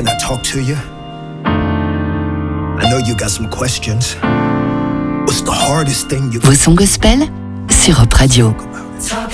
Can I talk to you? I know you got some questions. What's the hardest thing you Vos sons gospel sur Europe Radio. talk about?